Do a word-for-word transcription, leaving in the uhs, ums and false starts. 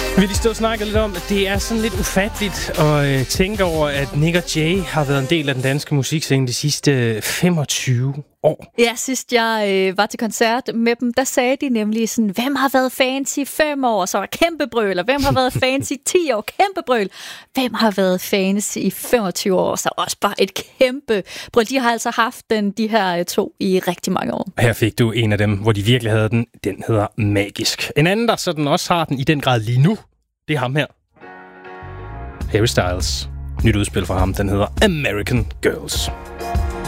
Vi lige stå og snakke lidt om, at det er sådan lidt ufatteligt at øh, tænke over, at Nik og Jay har været en del af den danske musikscene de sidste femogtyve år. Ja, sidst jeg øh, var til koncert med dem, der sagde de nemlig sådan, hvem har været fans i fem år? Så var der kæmpe brøl, og hvem har været fans i ti år? Kæmpe brøl. Hvem har været fans i femogtyve år? Så også bare et kæmpe brøl. De har altså haft den, de her to i rigtig mange år. Her fik du en af dem, hvor de virkelig havde den. Den hedder Magisk. En anden, der sådan også har den i den grad lige nu, det er ham her. Harry Styles. Nyt udspil fra ham, den hedder American Girls.